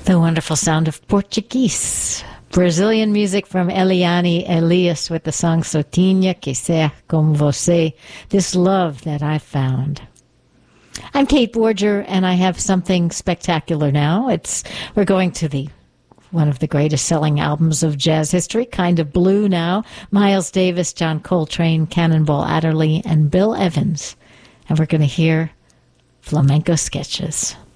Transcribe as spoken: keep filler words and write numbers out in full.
The wonderful sound of Portuguese. Brazilian music from Eliane Elias with the song Sotinha que ser como você, this love that I found. I'm Kate Borger, and I have something spectacular now. It's we're going to the one of the greatest selling albums of jazz history, Kind of Blue now. Miles Davis, John Coltrane, Cannonball Adderley, and Bill Evans. And we're going to hear flamenco sketches.